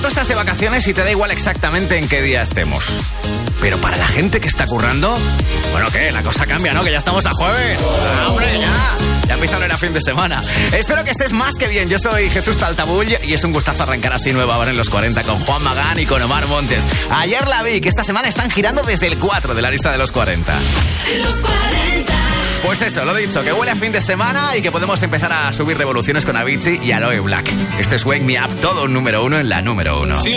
tú estás de vacaciones y te da igual exactamente en qué día estemos. Pero para la gente que está currando, bueno, ¿qué? La cosa cambia, ¿no? Que ya estamos a jueves. ¡Ah, hombre, ya! Ya empieza el fin de semana. Espero que estés más que bien. Yo soy Jesús Taltabull y es un gustazo arrancar así nueva hora en los 40 con Juan Magán y con Omar Montes. Ayer la vi, que esta semana están girando desde el 4 de la lista de los 40. Los 40. Pues eso, lo dicho, que huele a fin de semana y que podemos empezar a subir revoluciones con Avicii y Aloe Black. Este es Wake Me Up, todo un número 1 en la número 1.